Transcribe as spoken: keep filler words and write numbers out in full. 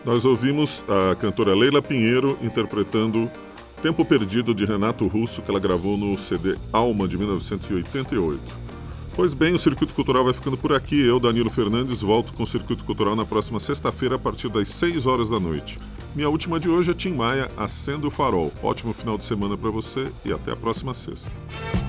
Nós ouvimos a cantora Leila Pinheiro interpretando Tempo Perdido, de Renato Russo, que ela gravou no C D Alma, de mil novecentos e oitenta e oito. Pois bem, o Circuito Cultural vai ficando por aqui. Eu, Danilo Fernandes, volto com o Circuito Cultural na próxima sexta-feira, a partir das seis horas da noite. Minha última de hoje é Tim Maia, Acenda o Farol. Ótimo final de semana para você e até a próxima sexta.